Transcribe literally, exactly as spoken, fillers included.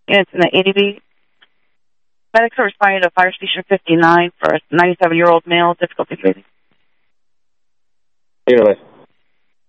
Units in the A D B. Medics are responding to Fire Station fifty-nine for a ninety-seven-year-old male, difficulty breathing. Here,